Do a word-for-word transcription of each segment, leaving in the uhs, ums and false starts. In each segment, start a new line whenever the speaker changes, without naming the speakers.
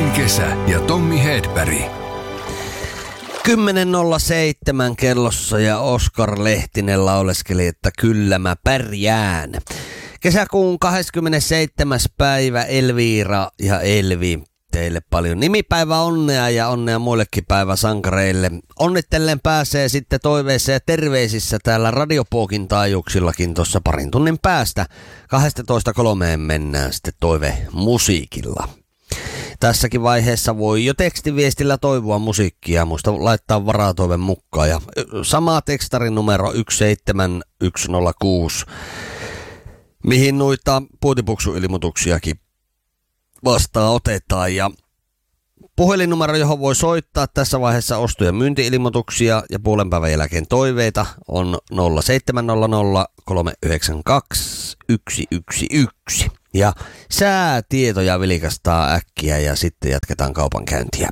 Sami Kesä ja Tommi Hedberg.
kymmenen nolla seitsemän kellossa ja Oskar Lehtinen lauleskeli, että kyllä mä pärjään. Kesäkuun kahdeskymmenesseitsemäs päivä Elviira ja Elvi. Teille paljon nimipäivä onnea ja onnea muillekin päiväsankareille. Onnittelen pääsee sitten toiveissa ja terveisissä täällä Radiopokin taajuuksillakin tuossa parin tunnin päästä. kaksitoista kolmeen mennään sitten toive musiikilla. Tässäkin vaiheessa voi jo tekstiviestillä toivoa musiikkia, muista laittaa varatoiven mukaan. Ja sama tekstarin numero yksi seitsemän yksi nolla kuusi, mihin noita puutipuksuilmoituksiakin vastaan otetaan. Ja puhelinnumero, johon voi soittaa tässä vaiheessa osto- ja myynti-ilmoituksia ja puolen päivän jälkeen toiveita on nolla seitsemän nolla nolla kolme yhdeksän kaksi yksi yksi yksi. Ja säätietoja vilikastaa äkkiä ja sitten jatketaan kaupankäyntiä.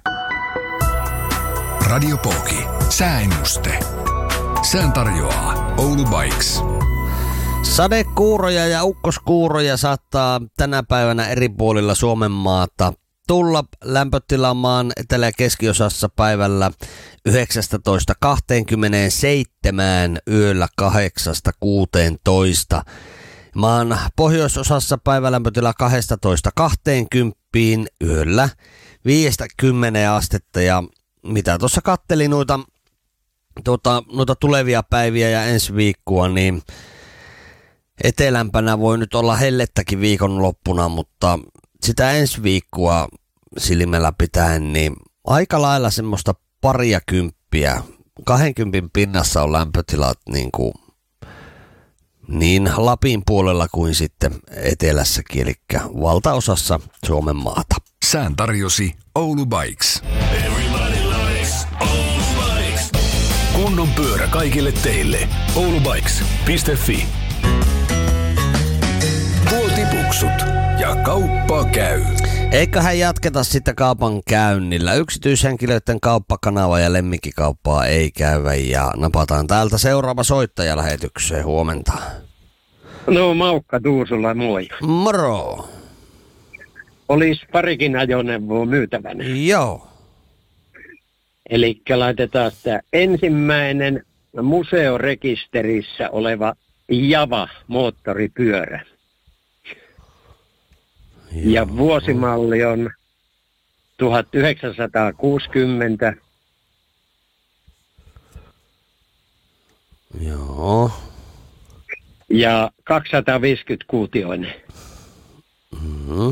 Radiopoki. Sääennuste. Sään tarjoaa Oulu Bikes.
Sadekuuroja ja ukkoskuuroja saattaa tänä päivänä eri puolilla Suomen maata tulla lämpötilamaan etelä- ja keskiosassa päivällä yhdeksästoista kaksikymmentäseitsemän, yöllä kahdeksasta kuuteentoista. Maan pohjoisosassa päivälämpötila kaksitoista kaksikymmentä, yöllä viisikymmentä astetta. Ja mitä tuossa kattelin noita, tuota, noita tulevia päiviä ja ensi viikkoa, niin etelämpänä voi nyt olla hellettäkin viikonloppuna, mutta sitä ensi viikkoa silmällä pitäen, niin aika lailla semmoista paria kymppiä. Kahdenkympin pinnassa on lämpötilat niin kuin niin Lapin puolella kuin sitten etelässäkin, eli valtaosassa Suomen maata.
Sään tarjosi Oulu Bikes. Kunnon pyörä kaikille teille. oulubikes piste fi. Puotipuksut ja kauppa käy.
Eiköhän jatketa sitten kaupan käynnillä. Yksityishenkilöiden kauppakanava ja lemmikkikauppaa ei käyvä ja napataan täältä seuraava soittaja lähetykseen. Huomenta.
No Maukka Tuusula, moi.
Moro.
Olisi parikin ajoneuvoa myytävänä.
Joo.
Eli laitetaan sitä ensimmäinen museorekisterissä oleva Java-moottoripyörä.
Joo.
Ja vuosimalli on tuhatyhdeksänsataakuusikymmentä.
Joo.
Ja kaksisataaviisikymmentä-kuutioinen.
Mm-hmm.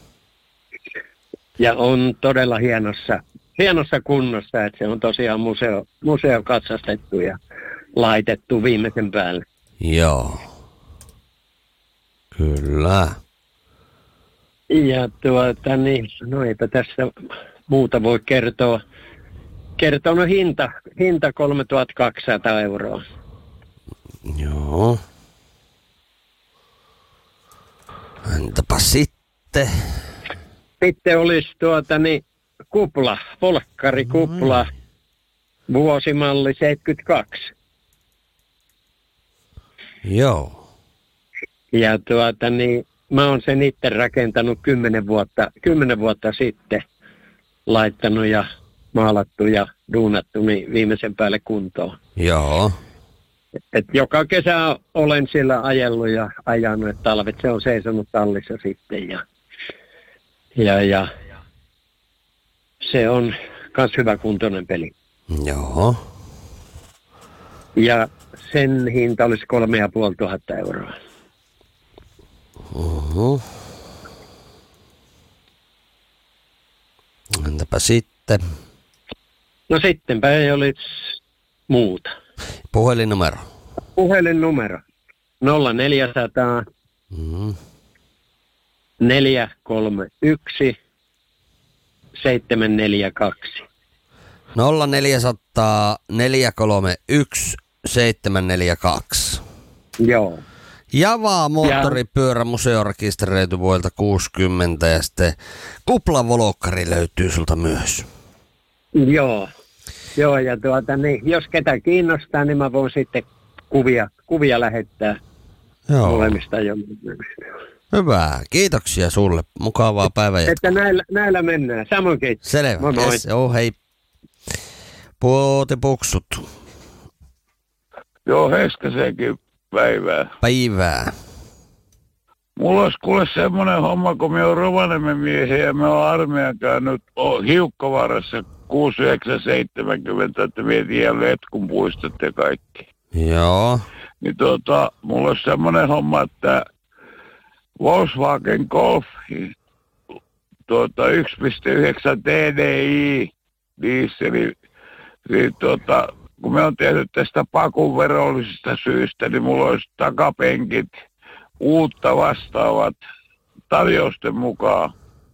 Ja on todella hienossa, hienossa kunnossa, että se on tosiaan museo, museo katsastettu ja laitettu viimeisen päälle.
Joo. Kyllä.
Ja tuota niin, no eipä tässä muuta voi kertoa. Kertoa no hinta, hinta kolmetuhattakaksisataa euroa.
Joo. Entäpä sitten?
Sitten olisi tuota niin kupla, polkkarikupla, mm. vuosimalli seitsemänkymmentäkaksi.
Joo.
Ja tuota niin, mä oon sen itse rakentanut kymmenen vuotta, kymmenen vuotta sitten, laittanut ja maalattu ja duunattu niin viimeisen päälle kuntoon.
Joo.
Et joka kesä olen siellä ajellut ja ajanut, että talvet se on seisonut tallissa sitten ja, ja, ja se on kans hyvä kuntoinen peli.
Joo.
Ja sen hinta olisi kolme ja puoli tuhatta euroa.
Uh-huh. Entäpä sitten?
No sittenpä ei olisi muuta.
Puhelinnumero.
Puhelinnumero nolla neljäsataa
Mm.
neljä kolme yksi seitsemän neljä kaksi.
nolla neljäsataa neljä kolme yksi seitsemän neljä kaksi.
Joo.
Java moottoripyörä museorekisteröity vuodelta kuusikymmentä ja sitten kuplavolokkari löytyy sulta myös.
Joo. Joo, ja tuota niin, jos ketä kiinnostaa, niin mä voin sitten kuvia, kuvia lähettää
Joo.
molemmista ajoneuvoista.
Hyvä. Kiitoksia sulle. Mukavaa päivänjatkoa.
Että näillä, näillä mennään. Samoin kiitos.
Selvä.
Moi moi.
Yes, joo, hei. Puotipuksut.
Joo, Heskasenkin päivää.
Päivää.
Mulla olisi kuule semmoinen homma, kun me on Rovaniemen miehiä ja me on armeijan käynyt Hiukkavarassa kuusi yhdeksän seitsemänkymmentä, että mietin ja letkun puistot ja kaikki.
Joo.
Niin tota, mulla olisi semmoinen homma, että Volkswagen Golf tuota, yksi pilkku yhdeksän T D I dieseli, niin tota, kun me on tehnyt tästä pakun verollisista syistä, niin mulla olisi takapenkit uutta vastaavat tarjousten mukaan.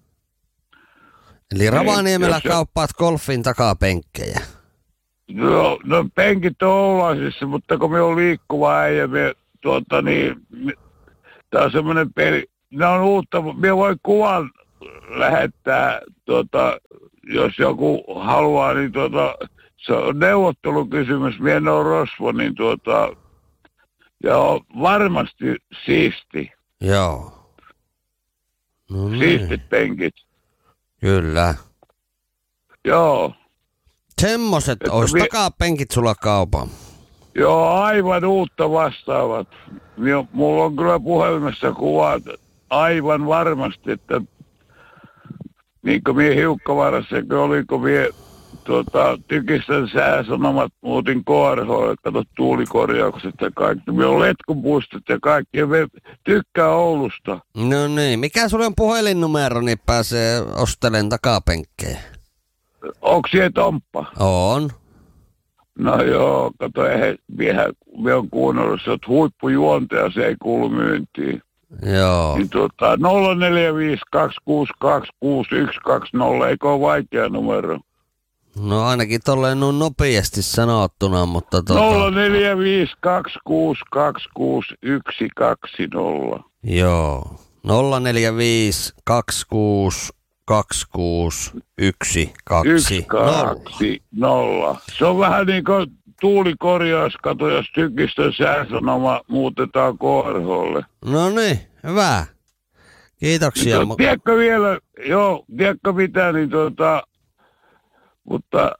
Eli Rovaniemellä
jos,
kauppaat golfin takapenkkejä.
No, no penkit on Oulaisissa, mutta kun me on liikkuva äijä, me, tuota, niin, me, tää on semmoinen peli, ne on uutta, me voi kuvan lähettää, tuota, jos joku haluaa, niin tuota, se on neuvottelukysymys, mie en ole rosvo, niin tuota, ja on varmasti siisti.
Joo. No niin.
Siistit penkit.
Kyllä.
Joo.
Semmoset ois
vi-
takapenkit sulla kaupan.
Joo, aivan uutta vastaavat. Mio, mulla on kyllä puhelimessa kuvat aivan varmasti, että niin kuin mie Hiukkavarassa, kun oliko mie tuota, Tykistön sääsanomat muutin K R H, kato tuulikorjaukset ja kaikki. Mie on letkupuistot ja kaikki, ja me tykkää Oulusta.
No niin, mikä sulla on puhelinnumero, niin pääsee ostelemaan takapenkkejä?
Onko siellä Tomppa?
On.
No joo, kato, eihän, miehän, mie on kuunnellut, että olet huippujuontaja, se ei kuulu myyntiin.
Joo.
Niin tuota, nolla neljä viisi kaksi kuusi kaksi kuusi yksi kaksi nolla, eikö ole vaikea numero?
No ainakin tolleen noin nopeasti sanottuna, mutta tota...
nolla neljä viisi kaksi kuusi kaksi kuusi yksi kaksi nolla.
Joo. nolla neljä viisi kaksi kuusi kaksi kuusi yksi kaksi
nolla. Se on vähän niin kuin tuulikorjaus, kato, jos Tykistön sääsanoma muutetaan K R H:lle.
No niin, hyvä. Kiitoksia.
Niin, tiedätkö vielä, joo, tiedätkö mitä, niin tuota, mutta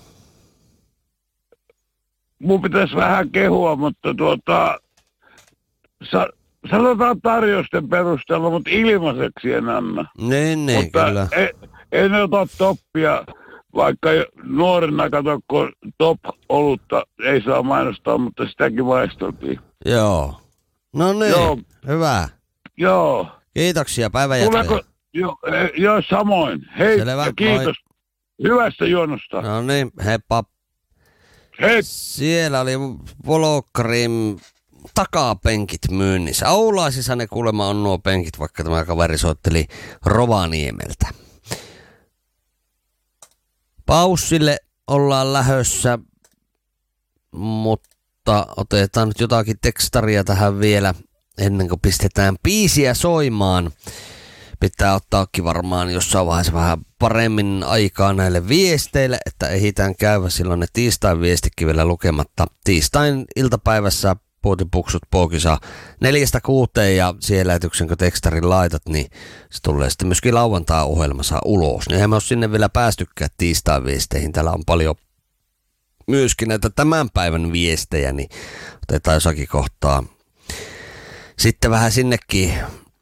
mun pitäisi vähän kehua, mutta tuota, sa, sanotaan tarjousten perusteella, mutta ilmaiseksi en anna.
Niin, niin,
mutta
kyllä.
En, en ota toppia, vaikka nuorena kato, kun top-olutta ei saa mainostaa, mutta sitäkin maisteltiin.
Joo. No niin,
Joo.
hyvä.
Joo.
Kiitoksia, päivänjatkoja.
Tuleeko, jo, jo, samoin. Hei,
Selvä,
ja kiitos.
moi.
Hyvästä juonnosta.
No niin, heippa.
Hei.
Siellä oli Volokkarin takapenkit myynnissä. Oulaisissa ne kuulemma on nuo penkit, vaikka tämä kaveri soitteli Rovaniemeltä. Paussille ollaan lähössä, mutta otetaan nyt jotakin tekstaria tähän vielä ennen kuin pistetään biisiä soimaan. Pitää ottaakin varmaan jossain vaiheessa vähän paremmin aikaa näille viesteille, että ehditään käydä silloin ne tiistain viestikin vielä lukematta. Tiistain iltapäivässä Puotipuksut Pookisa neljästä kuuteen ja siihen lähetyksen kun tekstarin laitat, niin se tulee sitten myöskin lauantai-ohjelmassa ulos. Niin eihän me ole sinne vielä päästykään tiistain viesteihin. Täällä on paljon myöskin näitä tämän päivän viestejä, niin otetaan jossakin kohtaa sitten vähän sinnekin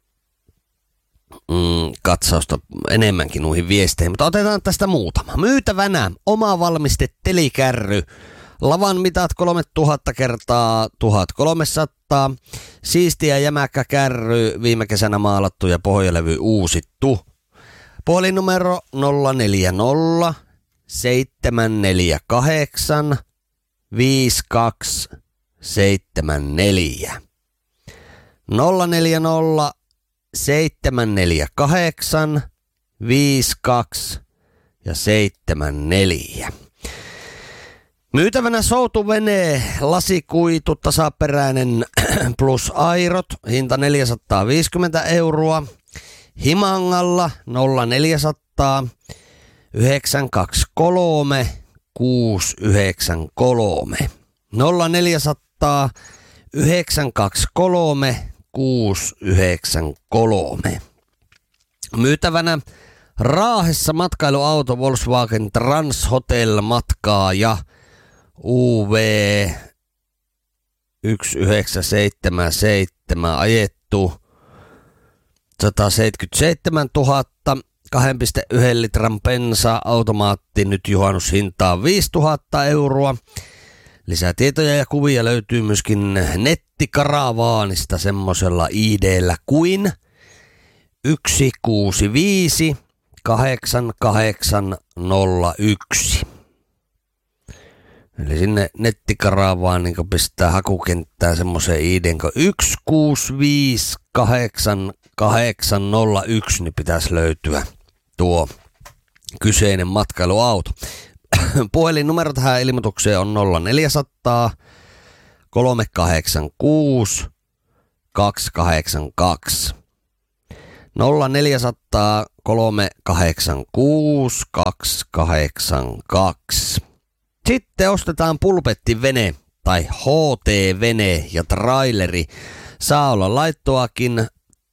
mm, katsausta enemmänkin noihin viesteihin, mutta otetaan tästä muutama. Myytävänä oma valmiste telikärry. Lavan mitat kolmetuhatta kertaa tuhatkolmesataa. Siistiä jämäkkä kärry, viime kesänä maalattu ja pohjalevy uusittu. Puhelinnumero nolla neljä nolla seitsemän neljä kahdeksan viisi kaksi seitsemän neljä. nolla neljä nolla seitsemän neljä kahdeksan viisi kaksi ja seitsemän neljä. Myytävänä soutuvene, lasikuitu, tasaperäinen plus airot, hinta neljäsataaviisikymmentä euroa. Himangalla nolla neljä nolla nolla yhdeksän kaksi kolme kuusi yhdeksän kolme. nolla neljä nolla nolla yhdeksän kaksi kolme kuusi yhdeksän kolme. Myytävänä Raahessa matkailuauto Volkswagen Transhotel matkaaja U V yksi yhdeksän seitsemän seitsemän ajettu sata seitsemänkymmentäseitsemäntuhatta, kaksi pilkku yksi litran bensa automaatti, nyt juhannushintaa viisituhatta euroa. Lisätietoja ja kuvia löytyy myöskin nettikaravaanista semmosella I D:llä kuin yksi kuusi viisi kahdeksan kahdeksan nolla yksi. Eli sinne nettikaravaan niin pistää hakukenttää semmoisen I D:n kuin yksi kuusi viisi kahdeksan kahdeksan nolla yksi, niin pitäisi löytyä tuo kyseinen matkailuauto. Puhelinnumero tähän ilmoitukseen on nolla neljä nolla nolla kolme kahdeksan kuusi kaksi kahdeksan kaksi. nolla neljä nolla nolla kolme kahdeksan kuusi kaksi kahdeksan kaksi. Sitten ostetaan pulpettivene tai H T-vene ja traileri. Saa olla laittoakin.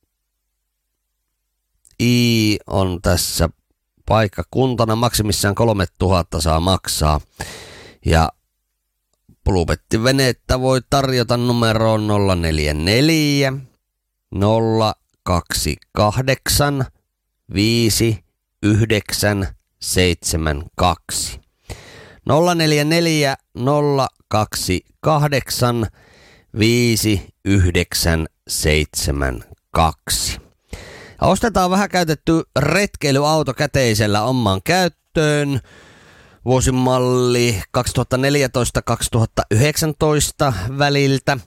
I on tässä paikkakuntana, maksimissaan kolmetuhatta saa maksaa. Ja pulpettiveneettä voi tarjota numeroon nolla neljä neljä nolla kaksi kahdeksan viisi yhdeksän seitsemän kaksi. nolla neljä neljä nolla kaksi kahdeksan viisi yhdeksän seitsemän kaksi. Ostetaan vähän käytetty retkeilyauto käteisellä omaan käyttöön. Vuosimalli kaksituhattaneljätoista kaksituhattayhdeksäntoista väliltä.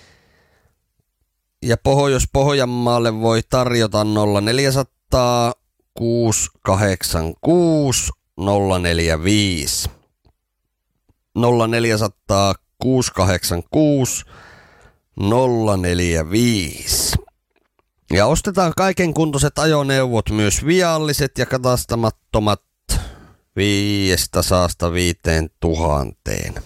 Ja Pohjois-Pohjanmaalle voi tarjota nolla neljä nolla nolla kuusi kahdeksan kuusi nolla neljä viisi. nolla neljä nolla nolla kuusi kahdeksan kuusi nolla neljä viisi. Ja ostetaan kaiken kuntoiset ajoneuvot, myös vialliset ja katastamattomat viidestä saasta viiteen tuhanteen.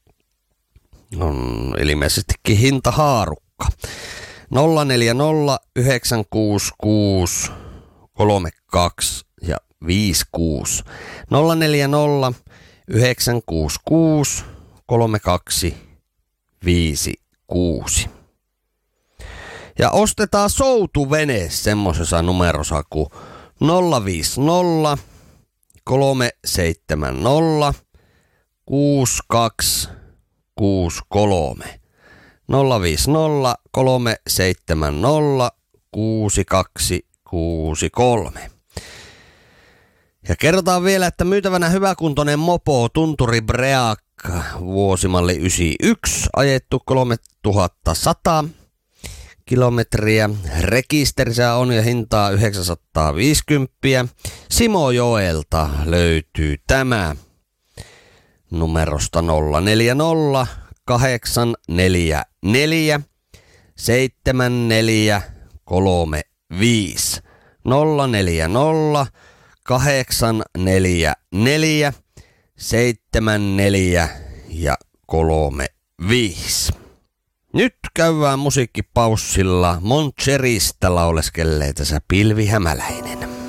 On ilmeisestikin hintahaarukka. nolla neljä nolla yhdeksän kuusi kuusi kolme kaksi ja viisi kuusi. nolla neljä nolla yhdeksän kuusi kuusi kolme kaksi viisi kuusi. Ja ostetaan soutuvene semmosessa numerossa kuin nolla viisi nolla kolme seitsemän nolla kuusi kaksi kuusi kolme. nolla viisi nolla kolme seitsemän nolla kuusi kaksi kuusi kolme. Ja kerrotaan vielä, että myytävänä hyväkuntoinen mopo Tunturi Break vuosimalli yhdeksänkymmentäyksi ajettu kolmetuhattasata kilometriä. Rekisterissä on ja hintaa yhdeksänsataaviisikymmentä. Simojoelta löytyy tämä numerosta nolla neljä nolla kahdeksan neljä neljä seitsemän neljä kolme viisi. nolla neljä nolla kahdeksan neljä neljä seitsemän neljä ja kolme viisi. Nyt käydään musiikkipaussilla Moncherista lauleskelee tässä Pilvi Hämäläinen.